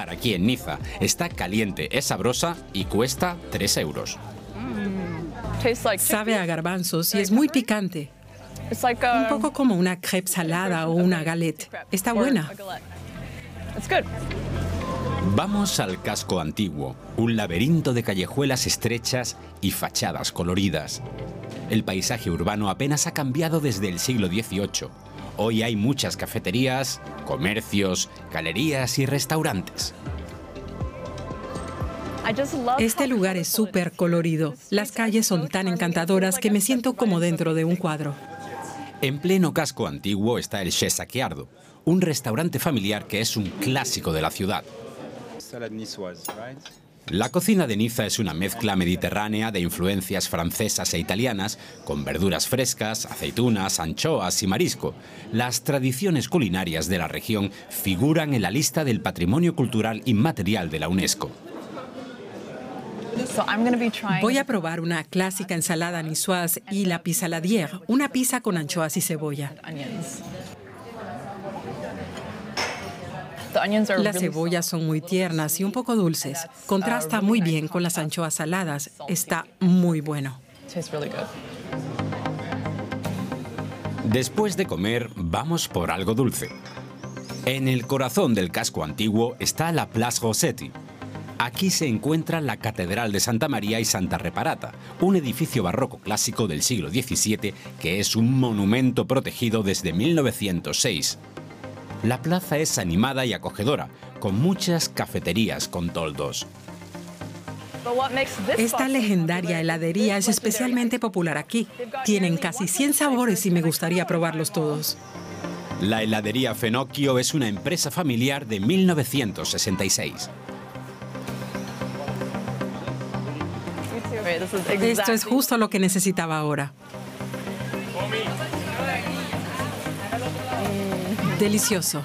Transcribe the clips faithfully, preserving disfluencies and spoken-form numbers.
bar aquí en Niza. Está caliente, es sabrosa y cuesta tres euros. Sabe a garbanzos y es muy picante. Un poco como una crepe salada o una galette. Está buena. Vamos al casco antiguo, un laberinto de callejuelas estrechas y fachadas coloridas. El paisaje urbano apenas ha cambiado desde el siglo dieciocho. Hoy hay muchas cafeterías, comercios, galerías y restaurantes. Este lugar es súper colorido. Las calles son tan encantadoras que me siento como dentro de un cuadro. En pleno casco antiguo está el Chez Sacchiardo, un restaurante familiar que es un clásico de la ciudad. La cocina de Niza es una mezcla mediterránea de influencias francesas e italianas, con verduras frescas, aceitunas, anchoas y marisco. Las tradiciones culinarias de la región figuran en la lista del Patrimonio Cultural Inmaterial de la UNESCO. Voy a probar una clásica ensalada niçoise y la pizza Ladière, una pizza con anchoas y cebolla. Las cebollas son muy tiernas y un poco dulces. Contrasta muy bien con las anchoas saladas. Está muy bueno. Después de comer, vamos por algo dulce. En el corazón del casco antiguo está la Place Rossetti. Aquí se encuentra la Catedral de Santa María y Santa Reparata, un edificio barroco clásico del siglo diecisiete que es un monumento protegido desde mil novecientos seis. La plaza es animada y acogedora, con muchas cafeterías con toldos. Esta legendaria heladería es especialmente popular aquí. Tienen casi cien sabores y me gustaría probarlos todos. La heladería Fenocchio es una empresa familiar de mil novecientos sesenta y seis. Esto es justo lo que necesitaba ahora. Delicioso.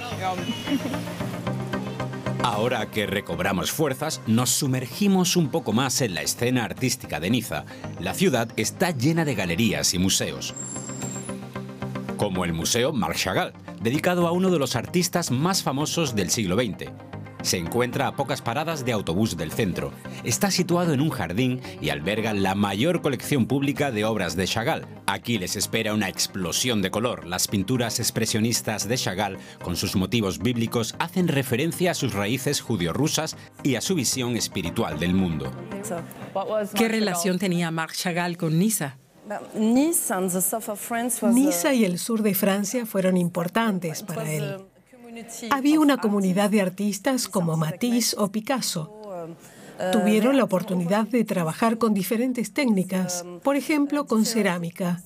Ahora que recobramos fuerzas, nos sumergimos un poco más en la escena artística de Niza. La ciudad está llena de galerías y museos. Como el Museo Marc Chagall, dedicado a uno de los artistas más famosos del siglo veinte. Se encuentra a pocas paradas de autobús del centro. Está situado en un jardín y alberga la mayor colección pública de obras de Chagall. Aquí les espera una explosión de color. Las pinturas expresionistas de Chagall, con sus motivos bíblicos, hacen referencia a sus raíces judío-rusas y a su visión espiritual del mundo. ¿Qué relación tenía Marc Chagall con Niza? Niza y el sur de Francia fueron importantes para él. Había una comunidad de artistas como Matisse o Picasso. Tuvieron la oportunidad de trabajar con diferentes técnicas, por ejemplo, con cerámica.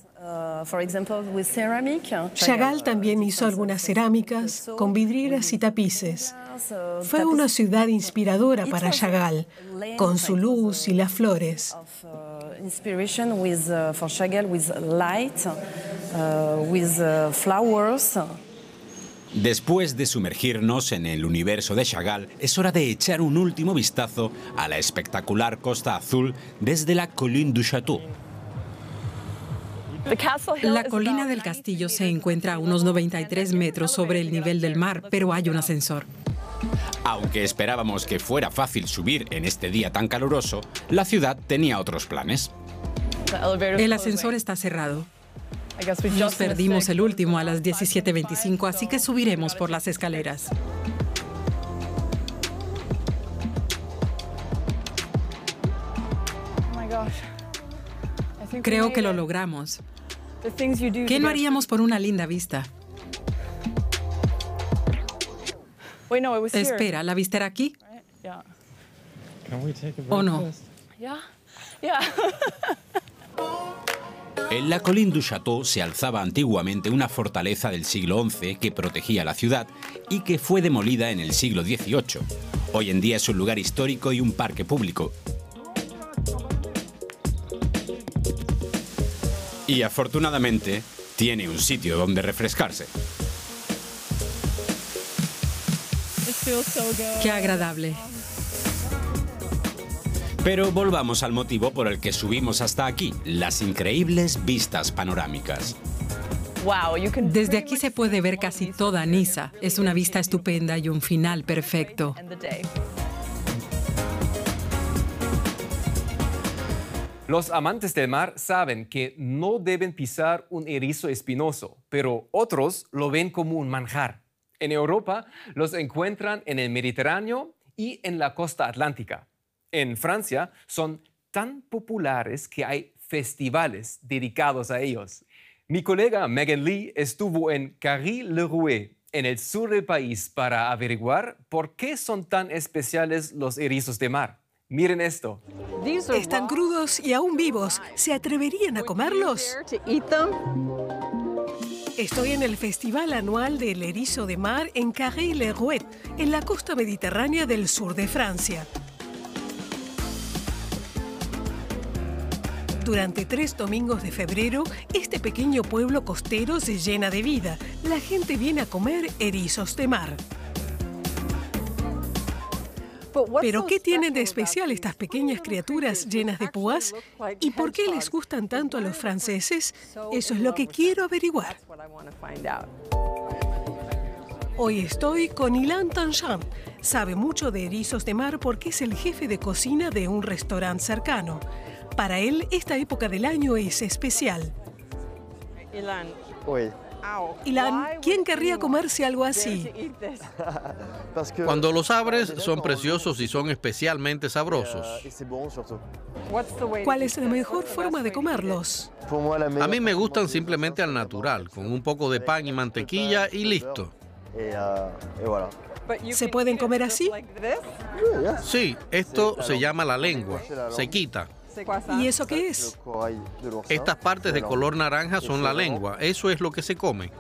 Chagall también hizo algunas cerámicas con vidrieras y tapices. Fue una ciudad inspiradora para Chagall, con su luz y las flores. Después de sumergirnos en el universo de Chagall, es hora de echar un último vistazo a la espectacular Costa Azul desde la Colline du Château. La colina del castillo se encuentra a unos noventa y tres metros sobre el nivel del mar, pero hay un ascensor. Aunque esperábamos que fuera fácil subir en este día tan caluroso, la ciudad tenía otros planes. El ascensor está cerrado. Nos perdimos el último a las diecisiete veinticinco, así que subiremos por las escaleras. Creo que lo logramos. ¿Qué no haríamos por una linda vista? Espera, ¿la vista era aquí? ¿O no? En la Colline du Château se alzaba antiguamente una fortaleza del siglo once que protegía la ciudad y que fue demolida en el siglo dieciocho. Hoy en día es un lugar histórico y un parque público. Y afortunadamente tiene un sitio donde refrescarse. Qué agradable. Pero volvamos al motivo por el que subimos hasta aquí, las increíbles vistas panorámicas. Desde aquí se puede ver casi toda Niza. Es una vista estupenda y un final perfecto. Los amantes del mar saben que no deben pisar un erizo espinoso, pero otros lo ven como un manjar. En Europa los encuentran en el Mediterráneo y en la costa atlántica. En Francia son tan populares que hay festivales dedicados a ellos. Mi colega Megan Lee estuvo en Carry-le-Rouet, en el sur del país, para averiguar por qué son tan especiales los erizos de mar. Miren esto. Están crudos y aún vivos. ¿Se atreverían a comerlos? Estoy en el Festival Anual del Erizo de Mar en Carry-le-Rouet, en la costa mediterránea del sur de Francia. Durante tres domingos de febrero, este pequeño pueblo costero se llena de vida. La gente viene a comer erizos de mar. ¿Pero qué tienen de especial estas pequeñas criaturas llenas de púas? ¿Y por qué les gustan tanto a los franceses? Eso es lo que quiero averiguar. Hoy estoy con Ilan Tancham. Sabe mucho de erizos de mar porque es el jefe de cocina de un restaurante cercano. Para él, esta época del año es especial. Ilan, ¿quién querría comerse algo así? Cuando los abres, son preciosos y son especialmente sabrosos. ¿Cuál es la mejor forma de comerlos? A mí me gustan simplemente al natural, con un poco de pan y mantequilla y listo. ¿Se pueden comer así? Sí, esto se llama la lengua. Se quita. ¿Y eso qué es? Estas partes de color naranja son la lengua. Eso es lo que se come.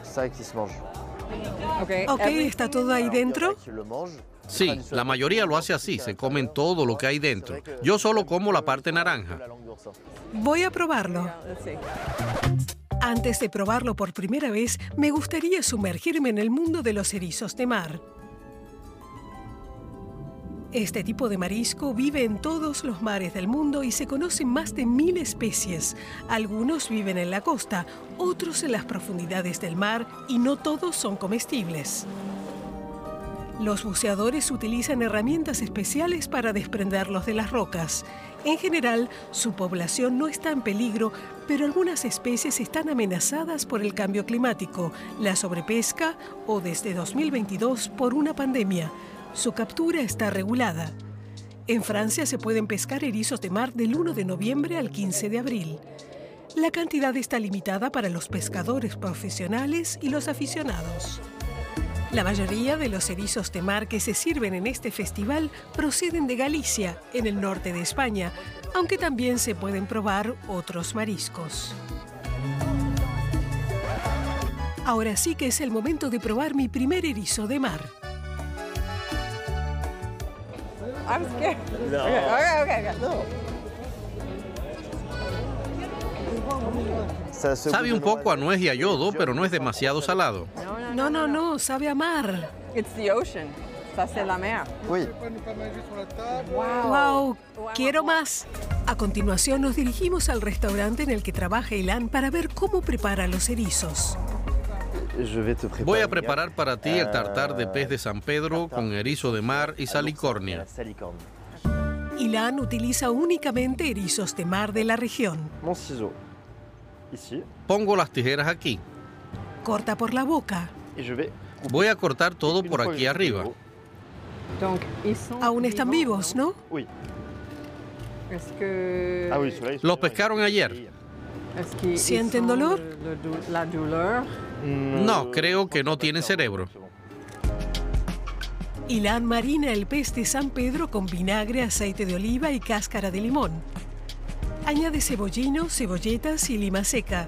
Ok, ¿está todo ahí dentro? Sí, la mayoría lo hace así. Se comen todo lo que hay dentro. Yo solo como la parte naranja. Voy a probarlo. Antes de probarlo por primera vez, me gustaría sumergirme en el mundo de los erizos de mar. Este tipo de marisco vive en todos los mares del mundo y se conocen más de mil especies. Algunos viven en la costa, otros en las profundidades del mar y no todos son comestibles. Los buceadores utilizan herramientas especiales para desprenderlos de las rocas. En general, su población no está en peligro, pero algunas especies están amenazadas por el cambio climático, la sobrepesca o desde dos mil veintidós por una pandemia. Su captura está regulada. En Francia se pueden pescar erizos de mar del uno de noviembre al quince de abril. La cantidad está limitada para los pescadores profesionales y los aficionados. La mayoría de los erizos de mar que se sirven en este festival proceden de Galicia, en el norte de España, aunque también se pueden probar otros mariscos. Ahora sí que es el momento de probar mi primer erizo de mar. I'm scared. No. Okay, okay, okay, okay. No. Sabe un poco a nuez y a yodo, pero no es demasiado salado. No, no, no, sabe a mar. It's the ocean. Ça, c'est la mer. Oui. Wow, quiero más. A continuación nos dirigimos al restaurante en el que trabaja Ilan para ver cómo prepara los erizos. Voy a preparar para ti el tartar de pez de San Pedro con erizo de mar y salicornia. Ilan utiliza únicamente erizos de mar de la región. Pongo las tijeras aquí. Corta por la boca. Voy a cortar todo por aquí arriba. Aún están vivos, ¿no? Los pescaron ayer. ¿Sienten dolor? No, creo que no tienen cerebro. Ilan marina el pez de San Pedro con vinagre, aceite de oliva y cáscara de limón. Añade cebollino, cebolletas y lima seca.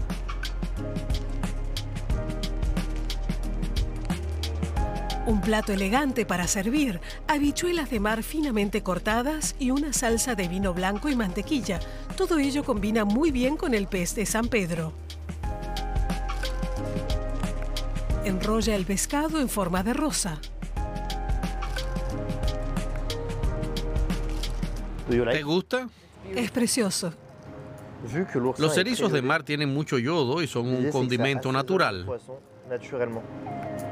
Un plato elegante para servir, habichuelas de mar finamente cortadas y una salsa de vino blanco y mantequilla. Todo ello combina muy bien con el pez de San Pedro. Enrolla el pescado en forma de rosa. ¿Te gusta? Es precioso. Los erizos de mar tienen mucho yodo y son un condimento natural.